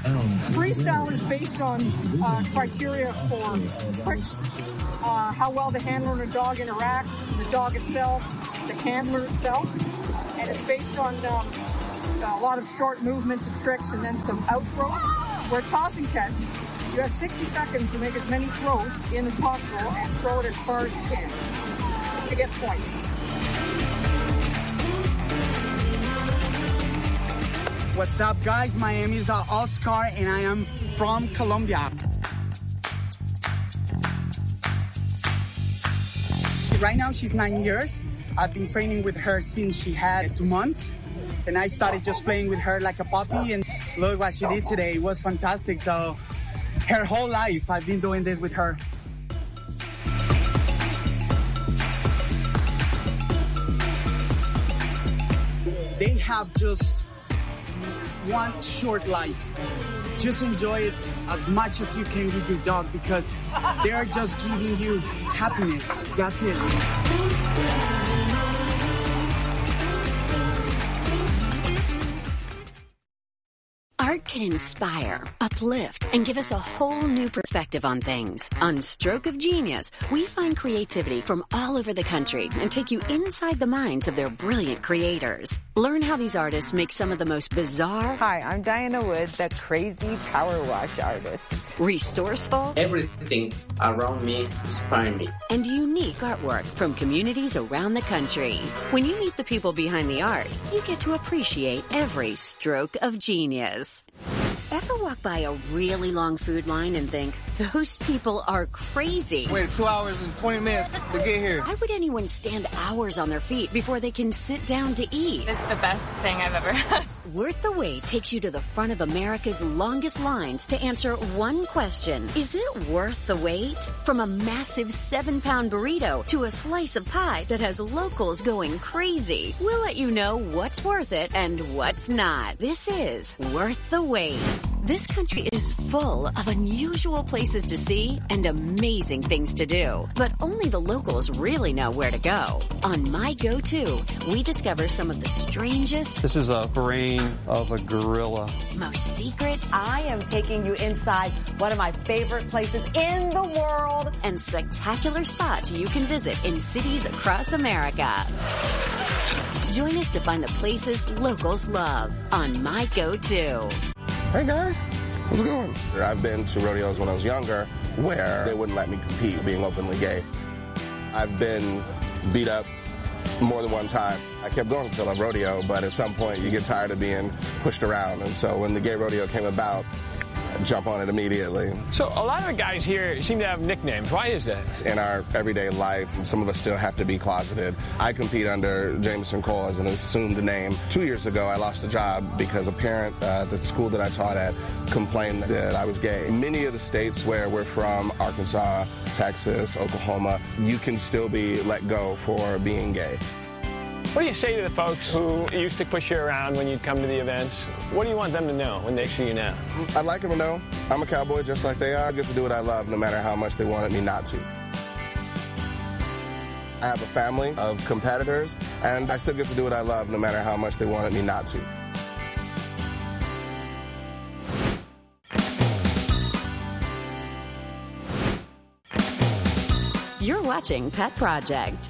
Freestyle is based on criteria for tricks, how well the handler and the dog interact, the dog itself, the handler itself, and it's based on a lot of short movements and tricks and then some out throws. Where toss and catch, you have 60 seconds to make as many throws in as possible and throw it as far as you can to get points. What's up, guys? My name is Oscar, and I am from Colombia. Right now, she's 9 years. I've been training with her since she had 2 months, and I started just playing with her like a puppy, and look what she did today. It was fantastic. So her whole life, I've been doing this with her. They have just one short life. Just enjoy it as much as you can with your dog because they're just giving you happiness. That's it. Art can inspire, uplift, and give us a whole new perspective on things. On Stroke of Genius, we find creativity from all over the country and take you inside the minds of their brilliant creators. Learn how these artists make some of the most bizarre... Hi, I'm Diana Wood, the crazy power wash artist. Resourceful... Everything around me inspires me. And unique artwork from communities around the country. When you meet the people behind the art, you get to appreciate every stroke of genius. Ever walk by a really long food line and think, those people are crazy? Wait 2 hours and 20 minutes to get here. Why would anyone stand hours on their feet before they can sit down to eat? It's the best thing I've ever had. Worth the Wait takes you to the front of America's longest lines to answer one question. Is it worth the wait? From a massive 7-pound burrito to a slice of pie that has locals going crazy. We'll let you know what's worth it and what's not. This is Worth the Wait. This country is full of unusual places to see and amazing things to do. But only the locals really know where to go. On My Go-To, we discover some of the strangest... This is a brain of a gorilla. Most secret... I am taking you inside one of my favorite places in the world. And spectacular spots you can visit in cities across America. Join us to find the places locals love on My Go-To. Hey guys, how's it going? I've been to rodeos when I was younger where they wouldn't let me compete being openly gay. I've been beat up more than one time. I kept going until a rodeo, but at some point you get tired of being pushed around. And so when the gay rodeo came about, I jump on it immediately. So a lot of the guys here seem to have nicknames. Why is that? In our everyday life, some of us still have to be closeted. I compete under Jameson Cole as an assumed name. 2 years ago, I lost a job because a parent at the school that I taught at complained that I was gay. In many of the states where we're from, Arkansas, Texas, Oklahoma, you can still be let go for being gay. What do you say to the folks who used to push you around when you'd come to the events? What do you want them to know when they see you now? I'd like them to know I'm a cowboy just like they are. I get to do what I love no matter how much they wanted me not to. I have a family of competitors, and I still get to do what I love no matter how much they wanted me not to. You're watching Pet Project.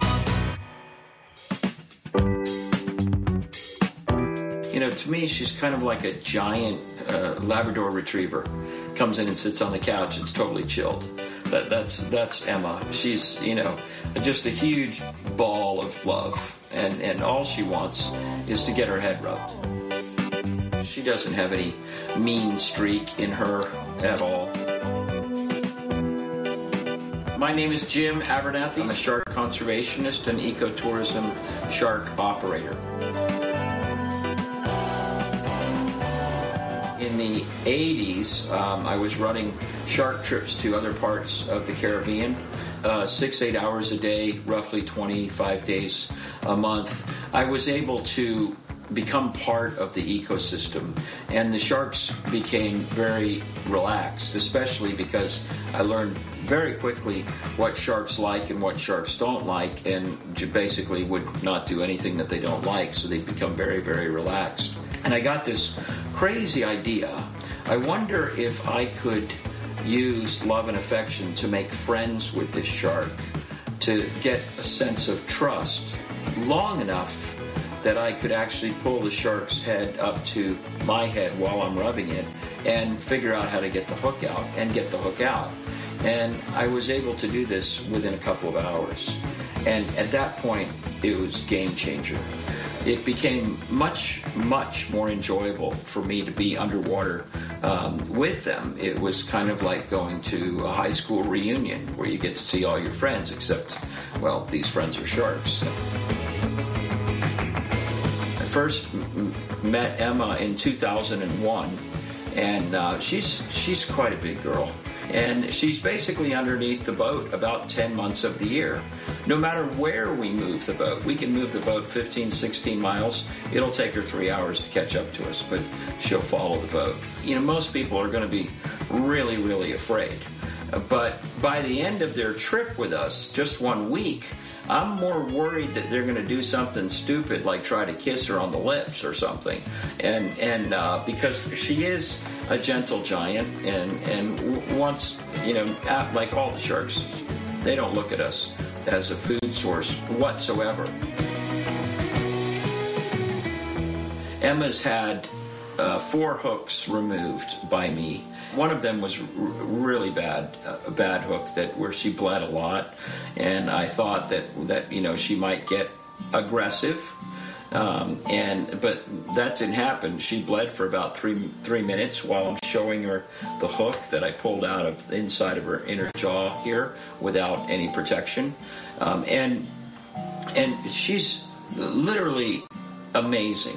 You know, to me, she's kind of like a giant Labrador retriever. Comes in and sits on the couch. It's totally chilled. That's Emma. She's, you know, just a huge ball of love. And all she wants is to get her head rubbed. She doesn't have any mean streak in her at all. My name is Jim Abernathy. I'm a shark conservationist and ecotourism shark operator. In the 80s, I was running shark trips to other parts of the Caribbean, 6-8 hours a day, roughly 25 days a month. I was able to become part of the ecosystem, and the sharks became very relaxed, especially because I learned very quickly what sharks like and what sharks don't like, and basically would not do anything that they don't like, so they become very, very relaxed. And I got this crazy idea I wonder if I could use love and affection to make friends with this shark, to get a sense of trust long enough that I could actually pull the shark's head up to my head while I'm rubbing it and figure out how to get the hook out and get the hook out. And I was able to do this within a couple of hours. And at that point, it was game changer. It became much, much more enjoyable for me to be underwater with them. It was kind of like going to a high school reunion where you get to see all your friends, except, well, these friends are sharks. I first met Emma in 2001, and she's quite a big girl. And she's basically underneath the boat about 10 months of the year. No matter where we move the boat, we can move the boat 15, 16 miles. It'll take her 3 hours to catch up to us, but she'll follow the boat. You know, most people are going to be really, really afraid. But by the end of their trip with us, just 1 week, I'm more worried that they're going to do something stupid like try to kiss her on the lips or something. And because she is a gentle giant, and once, you know, like all the sharks, they don't look at us as a food source whatsoever. Emma's had 4 hooks removed by me. One of them was really bad, a bad hook where she bled a lot, and I thought that you know, she might get aggressive, but that didn't happen. She bled for about 3 minutes while I'm showing her the hook that I pulled out of the inside of her inner jaw here without any protection, and she's literally amazing.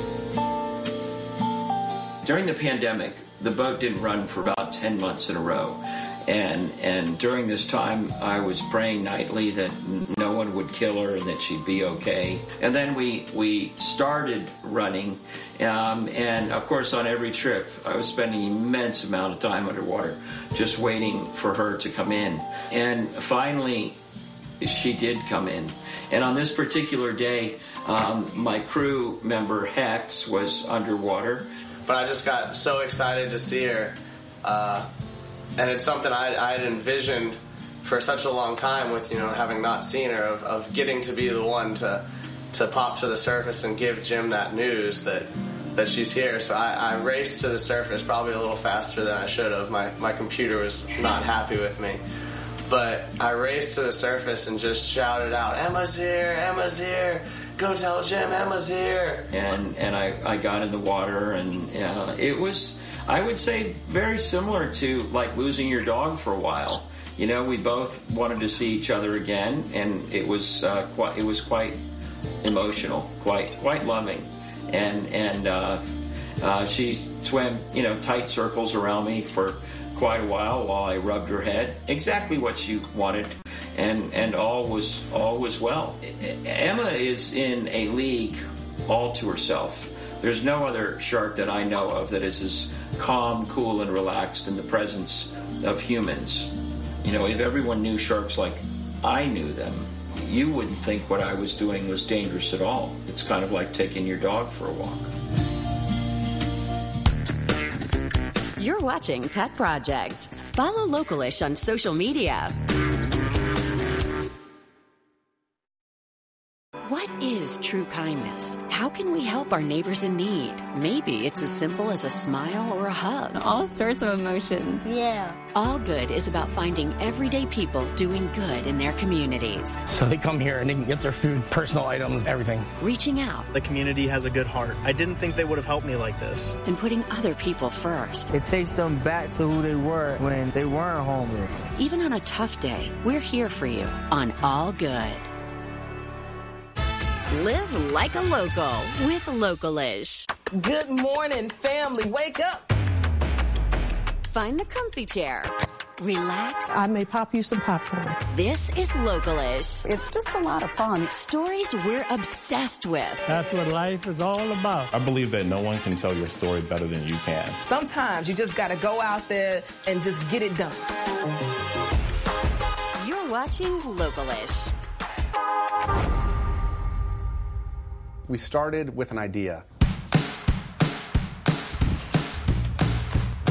During the pandemic, the boat didn't run for about 10 months in a row. And during this time, I was praying nightly that no one would kill her and that she'd be okay. And then we started running. And, of course, on every trip, I was spending an immense amount of time underwater just waiting for her to come in. And finally, she did come in. And on this particular day, my crew member, Hex, was underwater. But I just got so excited to see her, and it's something I had envisioned for such a long time with, you know, having not seen her, of getting to be the one to pop to the surface and give Jim that news that she's here. So I raced to the surface probably a little faster than I should have. My computer was not happy with me. But I raced to the surface and just shouted out, "Emma's here! Emma's here! Go tell Jim Emma's here!" And I got in the water, and it was, I would say, very similar to like losing your dog for a while. You know, we both wanted to see each other again, and it was quite emotional, quite loving, and she swam, you know, tight circles around me for quite a while I rubbed her head, exactly what she wanted, and all was well. Emma is in a league all to herself. There's no other shark that I know of that is as calm, cool, and relaxed in the presence of humans. You know, if everyone knew sharks like I knew them, you wouldn't think what I was doing was dangerous at all. It's kind of like taking your dog for a walk. You're watching Pet Project. Follow Localish on social media. What is true kindness? How can we help our neighbors in need? Maybe it's as simple as a smile or a hug. All sorts of emotions. Yeah. All Good is about finding everyday people doing good in their communities. So they come here and they can get their food, personal items, everything. Reaching out. The community has a good heart. I didn't think they would have helped me like this. And putting other people first. It takes them back to who they were when they weren't homeless. Even on a tough day, we're here for you on All Good. Live like a local with Localish. Good morning, family. Wake up. Find the comfy chair. Relax. I may pop you some popcorn. This is Localish. It's just a lot of fun. Stories we're obsessed with. That's what life is all about. I believe that no one can tell your story better than you can. Sometimes you just got to go out there and just get it done. You're watching Localish. We started with an idea.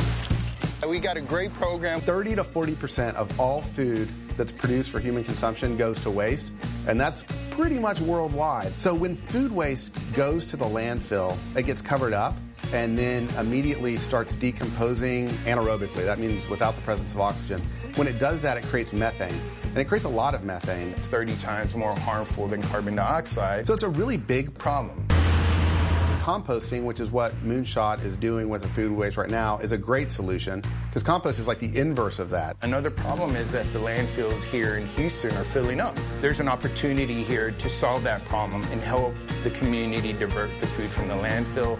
we got a great program. 30 to 40% of all food that's produced for human consumption goes to waste, and that's pretty much worldwide. So when food waste goes to the landfill, it gets covered up and then immediately starts decomposing anaerobically. That means without the presence of oxygen. When it does that, it creates methane. And it creates a lot of methane. It's 30 times more harmful than carbon dioxide. So it's a really big problem. Composting, which is what Moonshot is doing with the food waste right now, is a great solution because compost is like the inverse of that. Another problem is that the landfills here in Houston are filling up. There's an opportunity here to solve that problem and help the community divert the food from the landfill.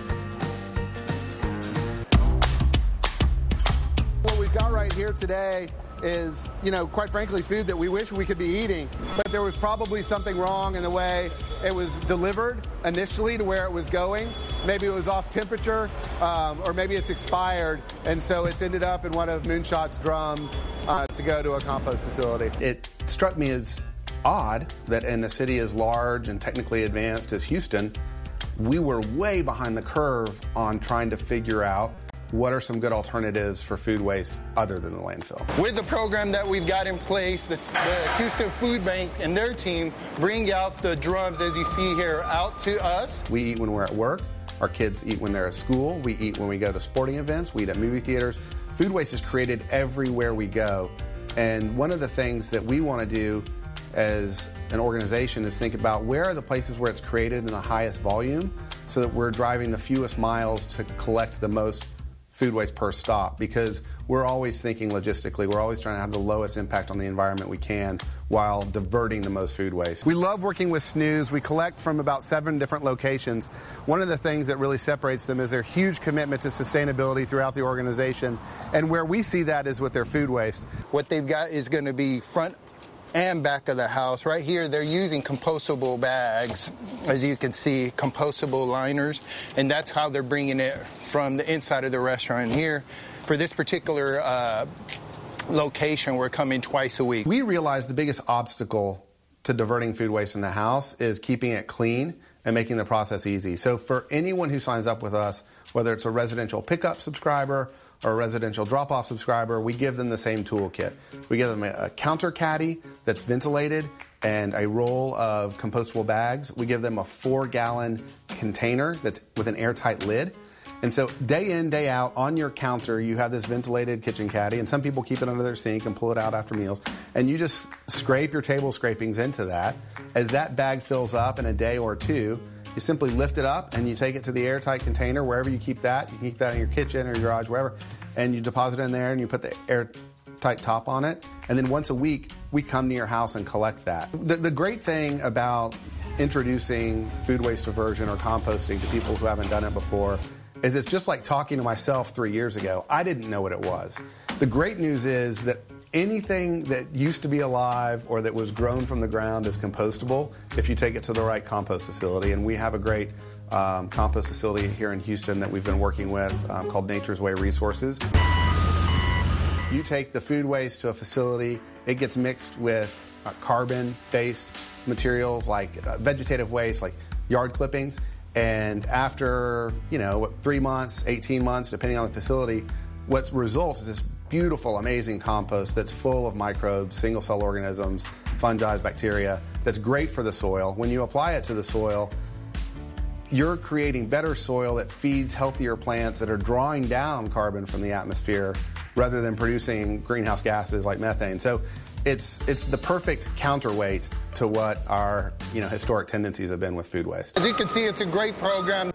What we've got right here today is, quite frankly, food that we wish we could be eating. But there was probably something wrong in the way it was delivered initially to where it was going. Maybe it was off temperature, or maybe it's expired, and so it's ended up in one of Moonshot's drums to go to a compost facility. It struck me as odd that in a city as large and technically advanced as Houston, we were way behind the curve on trying to figure out what are some good alternatives for food waste other than the landfill. With the program that we've got in place, the Houston Food Bank and their team bring out the drums, as you see here, out to us. We eat when we're at work. Our kids eat when they're at school. We eat when we go to sporting events. We eat at movie theaters. Food waste is created everywhere we go. And one of the things that we want to do as an organization is think about where are the places where it's created in the highest volume so that we're driving the fewest miles to collect the most food waste per stop, because we're always thinking logistically. We're always trying to have the lowest impact on the environment we can while diverting the most food waste. We love working with SNOOS. We collect from about 7 different locations. One of the things that really separates them is their huge commitment to sustainability throughout the organization. And where we see that is with their food waste. What they've got is going to be front and back of the house. Right here, they're using compostable bags, as you can see, compostable liners, and that's how they're bringing it from the inside of the restaurant. Here, for this particular location, we're coming twice a week. We realize the biggest obstacle to diverting food waste in the house is keeping it clean and making the process easy. So for anyone who signs up with us, whether it's a residential pickup subscriber or a residential drop-off subscriber, we give them the same toolkit. We give them a counter caddy that's ventilated and a roll of compostable bags. We give them a 4-gallon container that's with an airtight lid. And so day in, day out, on your counter, you have this ventilated kitchen caddy, and some people keep it under their sink and pull it out after meals. And you just scrape your table scrapings into that. As that bag fills up in a day or two, you simply lift it up and you take it to the airtight container, wherever you keep that. You can keep that in your kitchen or your garage, wherever. And you deposit it in there and you put the airtight top on it. And then once a week, we come to your house and collect that. The great thing about introducing food waste diversion or composting to people who haven't done it before is it's just like talking to myself 3 years ago. I didn't know what it was. The great news is that anything that used to be alive or that was grown from the ground is compostable if you take it to the right compost facility. And we have a great compost facility here in Houston that we've been working with called Nature's Way Resources. You take the food waste to a facility, it gets mixed with carbon-based materials like vegetative waste, like yard clippings. And after, 3 months, 18 months, depending on the facility, what results is this beautiful, amazing compost that's full of microbes, single-cell organisms, fungi, bacteria, that's great for the soil. When you apply it to the soil, you're creating better soil that feeds healthier plants that are drawing down carbon from the atmosphere rather than producing greenhouse gases like methane. So it's the perfect counterweight to what our historic tendencies have been with food waste. As you can see, it's a great program.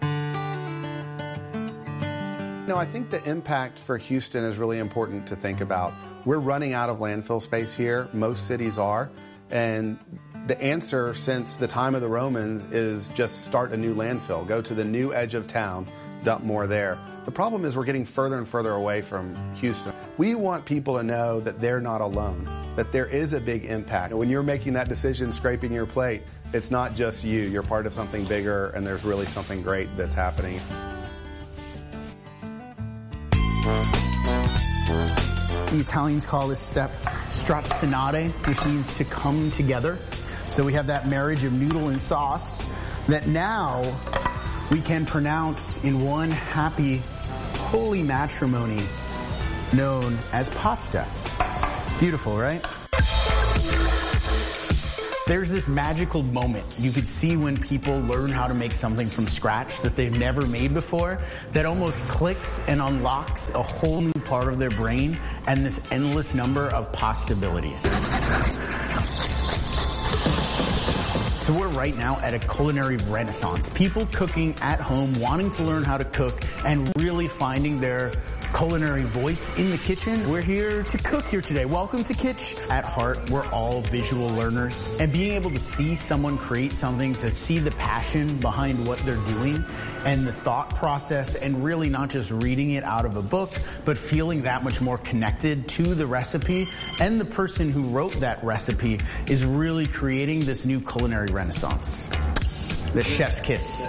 I think the impact for Houston is really important to think about. We're running out of landfill space here. Most cities are. And the answer since the time of the Romans is just start a new landfill. Go to the new edge of town, dump more there. The problem is we're getting further and further away from Houston. We want people to know that they're not alone, that there is a big impact. When you're making that decision, scraping your plate, it's not just you. You're part of something bigger, and there's really something great that's happening. The Italians call this step stratzinare, which means to come together. So we have that marriage of noodle and sauce that now we can pronounce in one happy, holy matrimony known as pasta. Beautiful, right? There's this magical moment you could see when people learn how to make something from scratch that they've never made before, that almost clicks and unlocks a whole new part of their brain and this endless number of possibilities. So we're right now at a culinary renaissance. People cooking at home, wanting to learn how to cook, and really finding their culinary voice in the kitchen. We're here to cook here today. Welcome to Kitsch. At heart, we're all visual learners. And being able to see someone create something, to see the passion behind what they're doing, and the thought process, and really not just reading it out of a book, but feeling that much more connected to the recipe and the person who wrote that recipe, is really creating this new culinary renaissance. The chef's kiss.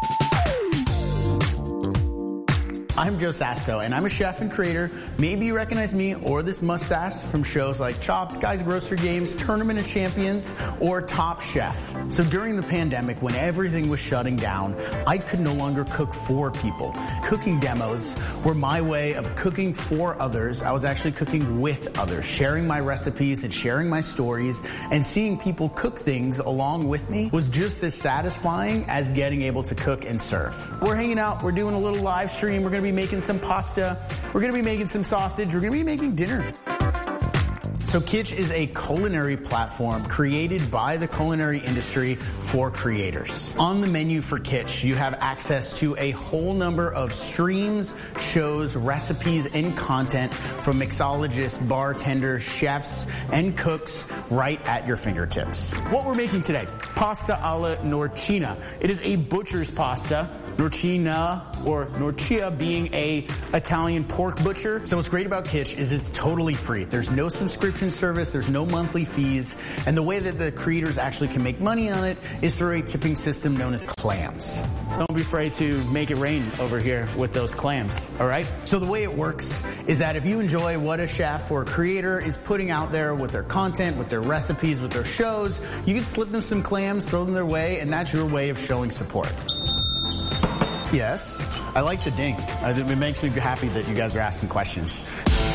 I'm Joe Sasto, and I'm a chef and creator. Maybe you recognize me or this mustache from shows like Chopped, Guys Grocery Games, Tournament of Champions, or Top Chef. So during the pandemic, when everything was shutting down, I could no longer cook for people. Cooking demos were my way of cooking for others. I was actually cooking with others, sharing my recipes and sharing my stories, and seeing people cook things along with me was just as satisfying as getting able to cook and serve. We're hanging out, we're doing a little live stream, we're going to be making some pasta, we're going to be making some sausage, we're going to be making dinner. So Kitsch is a culinary platform created by the culinary industry for creators. On the menu for Kitsch, you have access to a whole number of streams, shows, recipes, and content from mixologists, bartenders, chefs, and cooks right at your fingertips. What we're making today, pasta alla norcina. It is a butcher's pasta. Norcina, or Norcia being a Italian pork butcher. So what's great about Kitsch is it's totally free. There's no subscription service, there's no monthly fees, and the way that the creators actually can make money on it is through a tipping system known as clams. Don't be afraid to make it rain over here with those clams, all right? So the way it works is that if you enjoy what a chef or a creator is putting out there with their content, with their recipes, with their shows, you can slip them some clams, throw them their way, and that's your way of showing support. Yes, I like the ding. It makes me happy that you guys are asking questions.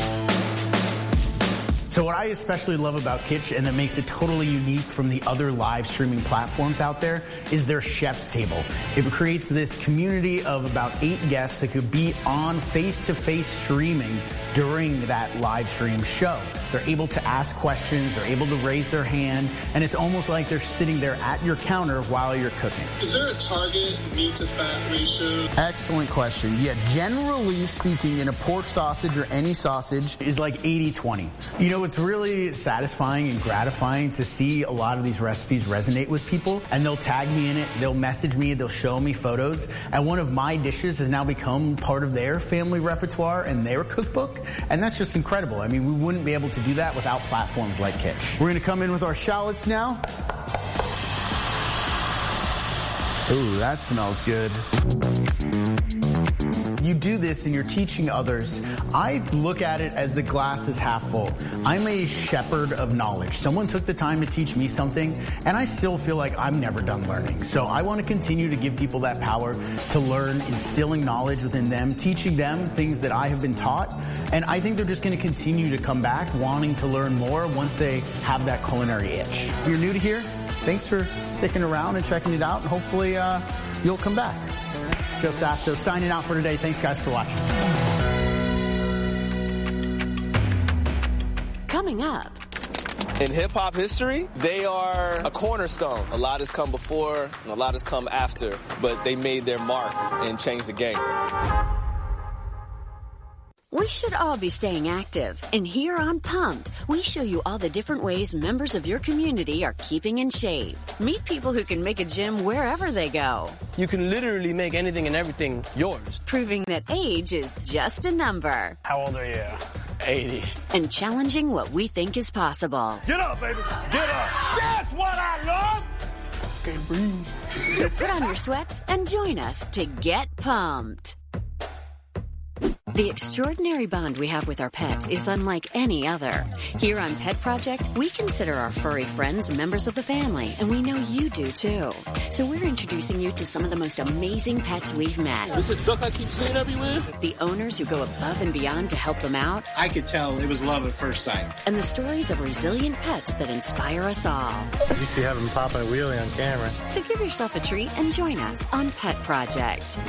So what I especially love about Kitsch, and that makes it totally unique from the other live streaming platforms out there, is their chef's table. It creates this community of about 8 guests that could be on face-to-face streaming during that live stream show. They're able to ask questions, they're able to raise their hand, and it's almost like they're sitting there at your counter while you're cooking. Is there a target meat to fat ratio? Excellent question. Yeah, generally speaking, in a pork sausage or any sausage is like 80-20. You know, it's really satisfying and gratifying to see a lot of these recipes resonate with people, and they'll tag me in it, they'll message me, they'll show me photos, and one of my dishes has now become part of their family repertoire and their cookbook, and that's just incredible. I mean, we wouldn't be able to do that without platforms like Kitsch. We're going to come in with our shallots now. Ooh, that smells good. You do this and you're teaching others. I look at it as the glass is half full. I'm a shepherd of knowledge. Someone took the time to teach me something, and I still feel like I'm never done learning. So I want to continue to give people that power to learn, instilling knowledge within them, teaching them things that I have been taught. And I think they're just going to continue to come back wanting to learn more once they have that culinary itch. If you're new to here, thanks for sticking around and checking it out, and hopefully you'll come back. Joe Sasto signing out for today. Thanks, guys, for watching. Coming up. In hip-hop history, they are a cornerstone. A lot has come before, and a lot has come after, but they made their mark and changed the game. We should all be staying active. And here on Pumped, we show you all the different ways members of your community are keeping in shape. Meet people who can make a gym wherever they go. You can literally make anything and everything yours. Proving that age is just a number. How old are you? 80. And challenging what we think is possible. Get up, baby. Get up. That's what I love. Okay, breathe. Put on your sweats and join us to get pumped. The extraordinary bond we have with our pets is unlike any other. Here on Pet Project, we consider our furry friends members of the family, and we know you do too. So we're introducing you to some of the most amazing pets we've met. This is a duck I keep seeing everywhere? The owners who go above and beyond to help them out. I could tell it was love at first sight. And the stories of resilient pets that inspire us all. You see having Papa and Wheelie on camera. So give yourself a treat and join us on Pet Project.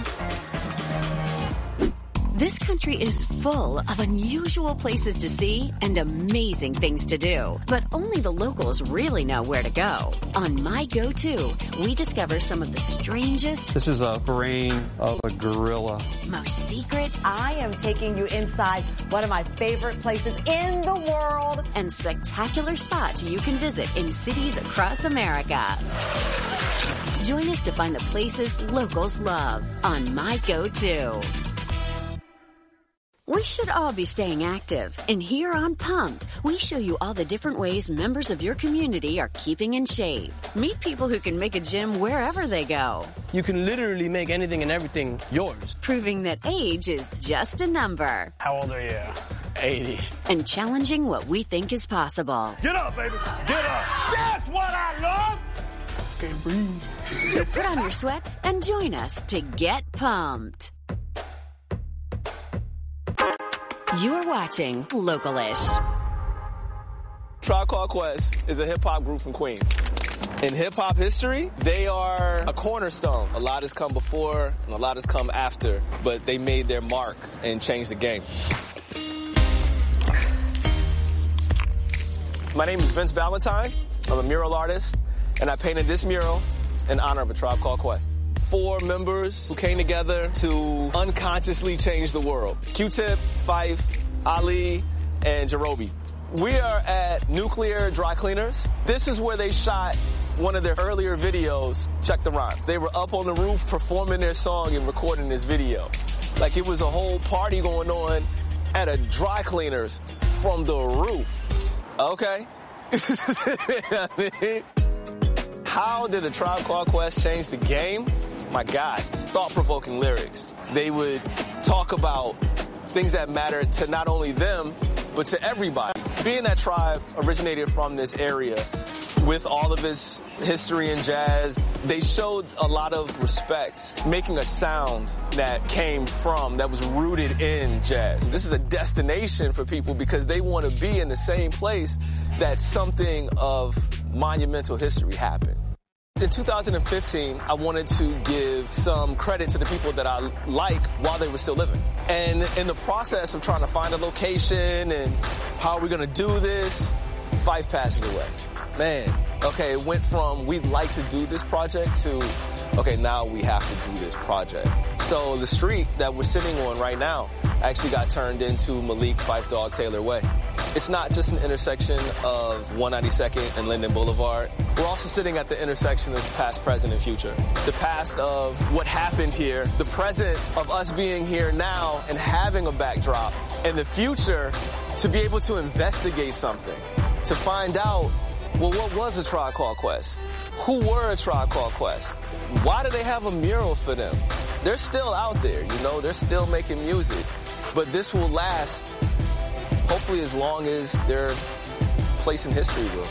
This country is full of unusual places to see and amazing things to do. But only the locals really know where to go. On My Go-To, we discover some of the strangest... This is a brain of a gorilla. ...most secret... I am taking you inside one of my favorite places in the world. ...and spectacular spots you can visit in cities across America. Join us to find the places locals love on My Go-To. We should all be staying active, and here on Pumped, we show you all the different ways members of your community are keeping in shape. Meet people who can make a gym wherever they go. You can literally make anything and everything yours. Proving that age is just a number. How old are you? 80. And challenging what we think is possible. Get up, baby. Get up. That's what I love. Can't breathe. So put on your sweats and join us to get pumped. You're watching Localish. Tribe Called Quest is a hip-hop group from Queens. In hip-hop history, they are a cornerstone. A lot has come before and a lot has come after, but they made their mark and changed the game. My name is Vince Ballantyne. I'm a mural artist, and I painted this mural in honor of A Tribe Called Quest. 4 members who came together to unconsciously change the world. Q-Tip, Phife, Ali, and Jerobi. We are at Nuclear Dry Cleaners. This is where they shot one of their earlier videos, Check the Rhyme. They were up on the roof performing their song and recording this video. Like it was a whole party going on at a dry cleaners from the roof. Okay? How did A Tribe Called Quest change the game? My God, thought-provoking lyrics. They would talk about things that matter to not only them, but to everybody. Being that Tribe originated from this area, with all of its history in jazz, they showed a lot of respect, making a sound that came from, that was rooted in jazz. This is a destination for people because they want to be in the same place that something of monumental history happened. In 2015, I wanted to give some credit to the people that I like while they were still living. And in the process of trying to find a location and how are we going to do this, Phife passes away. Man, okay, it went from we'd like to do this project to, okay, now we have to do this project. So the street that we're sitting on right now actually got turned into Malik Phife Dog Taylor Way. It's not just an intersection of 192nd and Linden Boulevard. We're also sitting at the intersection of past, present, and future. The past of what happened here, the present of us being here now and having a backdrop, and the future to be able to investigate something, to find out, well, what was A Tribe Called Quest? Who were A Tribe Called Quest? Why do they have a mural for them? They're still out there, you know, they're still making music. But this will last, hopefully, as long as their place in history will.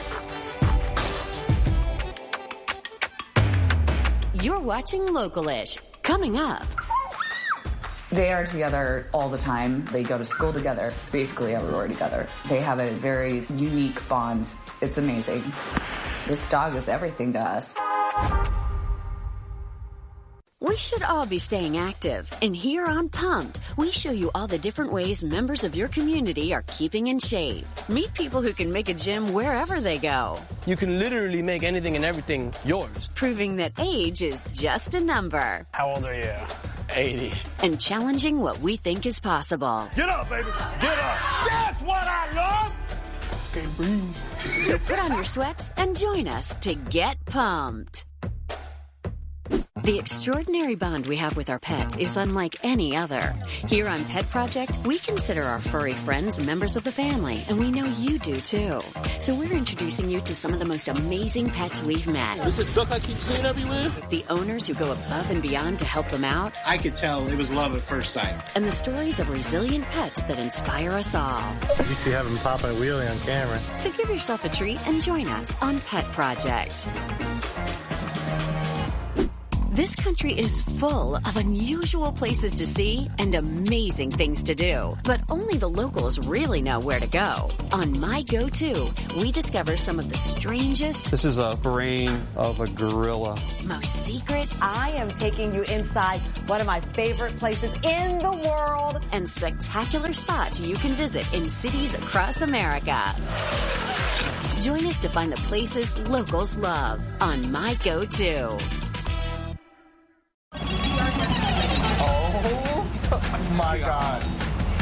You're watching Localish. Coming up. They are together all the time. They go to school together, basically everywhere together. They have a very unique bond. It's amazing. This dog is everything to us. We should all be staying active, and here on Pumped, we show you all the different ways members of your community are keeping in shape. Meet people who can make a gym wherever they go. You can literally make anything and everything yours. Proving that age is just a number. How old are you? 80. And challenging what we think is possible. Get up, baby. Get up. That's what I love. Can't breathe. So put on your sweats and join us to get pumped. The extraordinary bond we have with our pets is unlike any other. Here on Pet Project, we consider our furry friends members of the family, and we know you do too. So we're introducing you to some of the most amazing pets we've met. This is duck I keep seeing everywhere. The owners who go above and beyond to help them out. I could tell it was love at first sight. And the stories of resilient pets that inspire us all. You see having Papa and Wheelie on camera. So give yourself a treat and join us on Pet Project. This country is full of unusual places to see and amazing things to do. But only the locals really know where to go. On My Go-To, we discover some of the strangest... This is a brain of a gorilla. ...most secret... I am taking you inside one of my favorite places in the world. ...and spectacular spots you can visit in cities across America. Join us to find the places locals love on My Go-To. Oh my God.